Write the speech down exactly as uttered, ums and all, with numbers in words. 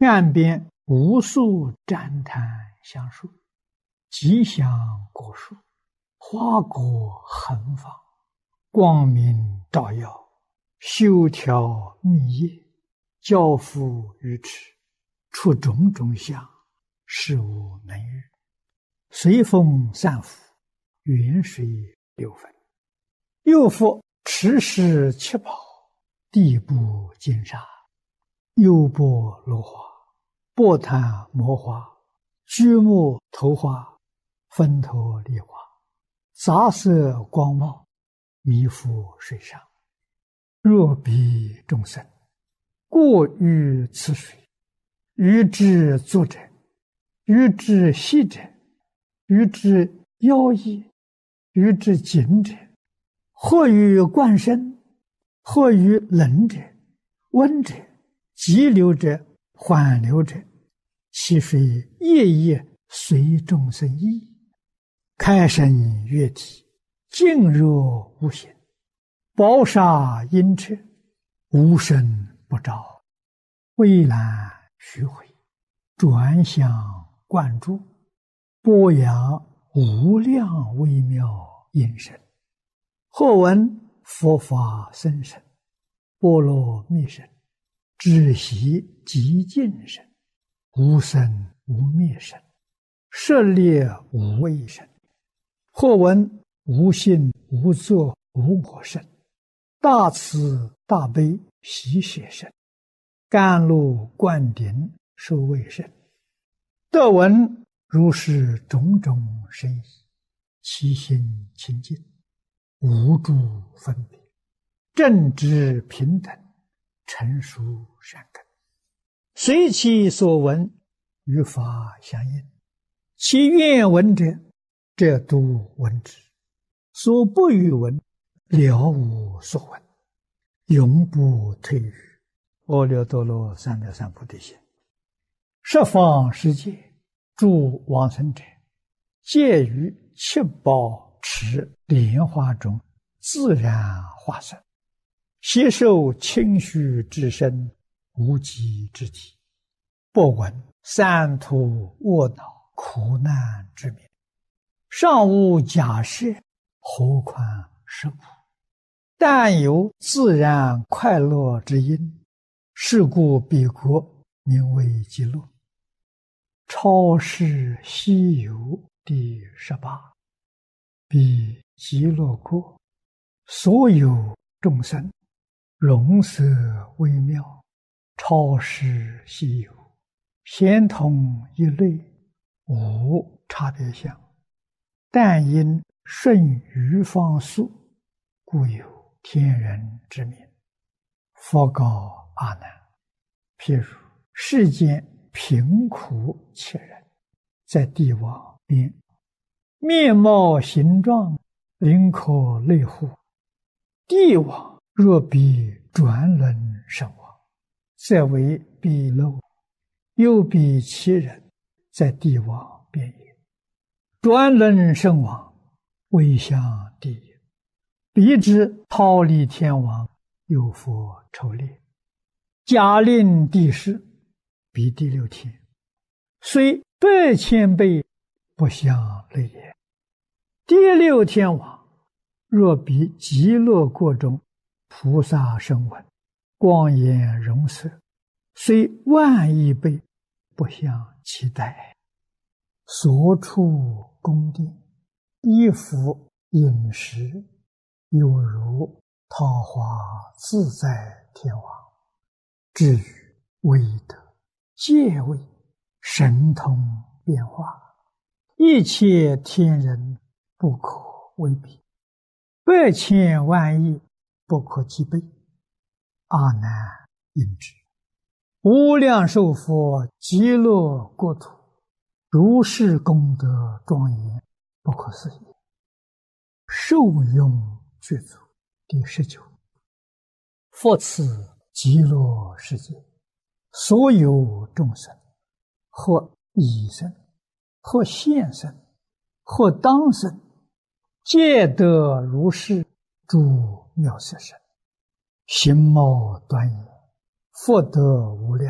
岸边无数旃檀香树，吉祥果树，花果横放，光明照耀，修条密叶，交付于池，出种种香，事无能御。随风散伏，远水流分。又复池石七宝，地部金沙，优波罗花，波檀摩花，榉木头花，分头梨花，杂色光茂，弥覆水上。若彼众生过于此水，于之足者，于之细者，于之腰衣，于之颈者，或于冠身，或于冷者，温者，急流者，缓流者，其水夜夜随众生意，开生悦体，静若无形，宝沙阴彻，无声不照，蔚蓝虚回，转向灌注，播扬无量微妙音声。或闻佛法僧声，波罗蜜声，知悉极尽声，无生无灭声，舍猎无畏声。或闻无性无作无我声，大慈大悲喜舍声，甘露灌顶受卫声。得闻如是种种声意，其心清净，无诸分别，正直平等，成熟善根，随其所闻，与法相应。其愿闻者，则度闻之；所不欲闻，了无所闻，永不退于阿耨多罗三藐三菩提心。十方世界诸往生者，皆于七宝池莲花中自然化身，携受清虚之身，无极之体，不闻三途卧恼苦难之名，尚无假设，何况是苦？但有自然快乐之因，是故彼国名为极乐。超世西游第十八。彼极乐国，所有众生，容色微妙，超世西游，咸同一类，无差别相。但因顺于方速，故有天人之名。佛告阿难：譬如世间贫苦切人，在地网边，面貌形状，灵可类乎。地网若比转轮身亡，则为彼漏；又比其人，在地网边也。转轮身亡，为向地也。彼之忉利天王，有佛抽猎，假令地势，彼第六天，虽百千倍，不相类也。第六天王，若比极乐国中菩萨声闻，光颜容色，虽万亿倍，不相期待。所处宫殿，衣服饮食，有如桃花自在天王。至于威德、戒位、神通变化，一切天人不可为比，百千万亿不可计备。阿难应知，无量寿佛极乐国土，如是功德庄严，不可思议。受用具足第十九。复此极乐世界，所有众生，或已生，或现生，或当生，皆得如是诸妙色身，形貌端严，福德无量。